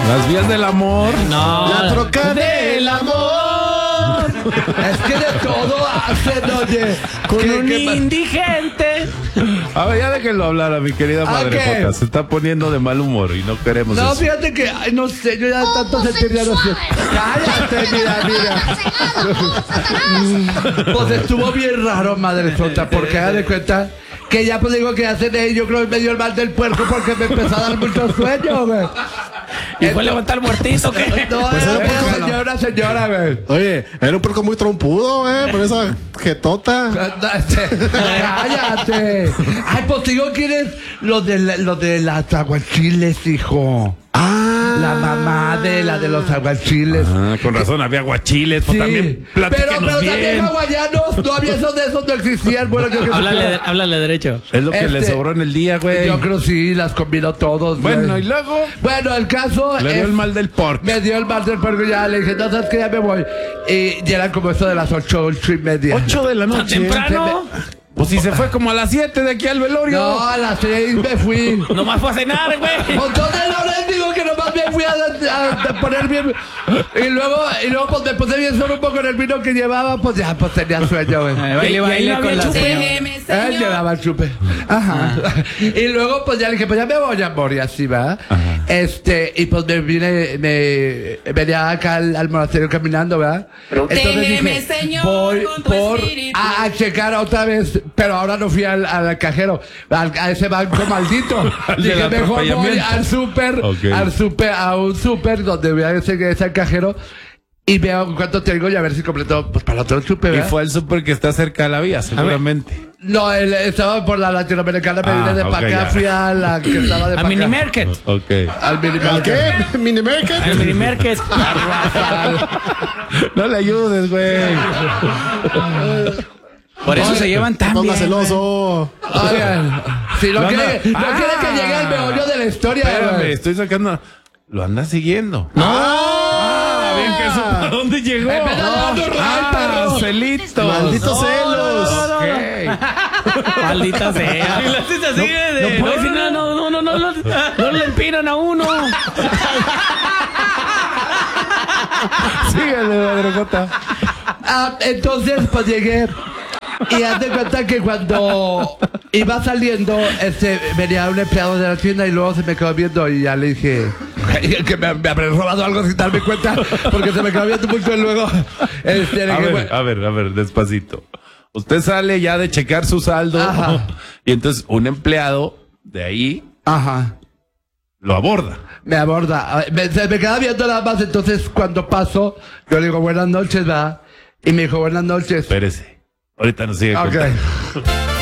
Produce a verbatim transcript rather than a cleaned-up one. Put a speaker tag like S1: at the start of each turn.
S1: Las vías del amor.
S2: No.
S3: La troca del amor.
S2: Es que de todo hacen, oye.
S4: Con
S2: ¿Qué-
S4: un
S2: qué pa-
S4: indigente.
S1: A ver, ya déjenlo hablar a mi querida
S2: ¿A
S1: madre
S2: qué?
S1: Jota. Se está poniendo de mal humor y no queremos
S2: No,
S1: eso.
S2: fíjate que, ay, no sé, yo ya tanto sentir ya no sé. Cállate, mira, mira. Pues estuvo bien raro, madre sota, porque haga de cuenta que ya pues digo que hacen ahí, yo creo que me dio el mal del puerco porque me empezó a dar mucho sueño, güey.
S4: ¿Y fue a levantar muertito qué?
S2: No,
S3: Pues
S2: era
S3: era
S2: una
S3: porque-
S2: señora, señora, güey.
S3: Oye, era un puerco muy trompudo, eh, por esa jetota.
S2: Cállate. Ay, pues digo, ¿quieres lo de, la- lo de las aguachiles, hijo?
S3: Ah,
S2: La mamá de la de los aguachiles.
S1: Ah, con razón, había guachiles. Pues
S2: Sí,
S1: también
S2: pero,
S1: platíquenos
S2: pero
S1: bien.
S2: también hawaianos, no había esos de esos, no existían. Bueno, creo que
S4: Háblale, háblale derecho.
S1: Es lo que
S2: Este,
S1: le sobró en el día, güey.
S2: Yo creo sí, las combinó todos.
S1: Bueno,
S2: güey.
S1: y luego
S2: Bueno, el caso
S1: le dio
S2: es-
S1: el mal del porco.
S2: Me dio el mal del puerco, ya le dije, no, sabes que ya me voy. Y ya eran como eso de las ocho, ocho y media.
S1: Ocho de la
S4: ¿Tan
S1: noche.
S4: temprano?
S1: Pues si se fue como a las siete de aquí al velorio.
S2: No, a las seis me fui.
S4: Nomás fue a cenar, güey.
S2: Montón de horas digo que nomás me fui a, a- a poner bien. Y luego, y luego pues me puse bien solo un poco en el vino que llevaba, pues ya pues tenía sueño, güey.
S4: Eh, Baile, Y ahí baile no con había la chupe. señora.
S2: Él llevaba el chupe. Ajá. Y luego, pues ya le dije, pues ya me voy, amor, y así va. Este, y pues me vine, me venía acá al, al monasterio caminando, ¿verdad?
S5: Protégeme, Señor,
S2: voy
S5: con tu
S2: por
S5: espíritu.
S2: a, a checar otra vez, pero ahora no fui al, al cajero, al- a ese banco maldito.
S1: Al
S2: Dije,
S1: del
S2: mejor voy
S1: atropellamiento.
S2: al súper,
S1: Ok.
S2: al súper, a un súper donde voy a ese, ese cajero y veo cuánto tengo y a ver si completo, pues para otro chupe,
S1: Y
S2: ¿verdad?
S1: fue el súper que está cerca de la vía, seguramente.
S2: No, él estaba por la latinoamericana, me
S1: Ah,
S2: vine de
S1: ok,
S2: para acá,
S1: ya.
S2: fui a la que estaba de
S4: A
S2: para
S4: Mini
S2: acá.
S4: Market.
S1: Ok.
S2: Al mini
S3: ¿al qué? ¿Mini Market?
S4: Al Mini Market.
S1: No le ayudes, güey.
S4: Por eso se llevan tan
S3: Ponga
S4: bien.
S3: celoso.
S2: Oigan, si no
S1: Lo
S2: quiere,
S1: anda-
S2: no quiere que
S1: Ah.
S2: llegue al meollo de la historia,
S1: Espérame,
S2: güey.
S1: estoy sacando. Lo anda siguiendo.
S3: ¡Ah!
S1: Bien que supo a dónde llegó.
S2: Empezó dando ray,
S1: Ah,
S2: perro.
S1: celitos.
S3: Malditos celos.
S1: Ok.
S4: Maldita sea.
S5: Y lo haces así, de-
S4: No puede decir nada, no, no, no, no, no, no le empinan a uno.
S1: Síguele, madre Jota.
S2: Ah, entonces, pues llegué. Y haz de cuenta que cuando iba saliendo, este, venía un empleado de la tienda y luego se me quedó viendo y ya le dije que me, me habré robado algo sin darme cuenta porque se me quedó viendo mucho y luego este, le
S1: A
S2: dije,
S1: ver,
S2: bueno,
S1: a ver, a ver, despacito. Usted sale ya de checar su saldo.
S2: Ajá.
S1: Y entonces un empleado de ahí
S2: ajá,
S1: lo aborda.
S2: me aborda. Me, se me queda viendo nada más, entonces cuando paso, yo le digo buenas noches, ¿verdad? Y me dijo buenas noches.
S1: Espérese. Ahorita nos sigue
S2: Ok.
S1: contando.